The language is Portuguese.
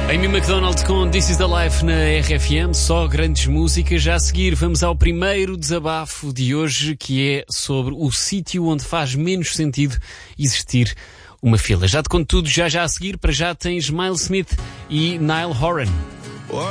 Amy McDonald com This is the Life na RFM, só grandes músicas. Já a seguir vamos ao primeiro desabafo de hoje, que é sobre o sítio onde faz menos sentido existir uma fila. Já te conto tudo já a seguir. Para já tens Miles Smith e Niall Horan.